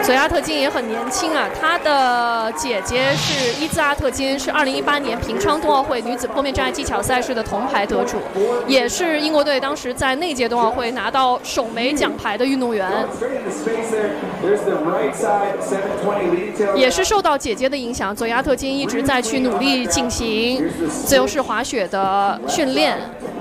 佐亚特金也很年轻啊，她的姐姐是伊兹阿特金，是2018年平昌冬奥会女子坡面障碍技巧赛事的铜牌得主，也是英国队当时在那届冬奥会拿到首枚奖牌的运动员，也是受到姐姐的影响，佐亚特金一直在去努力进行自由式滑雪的训练。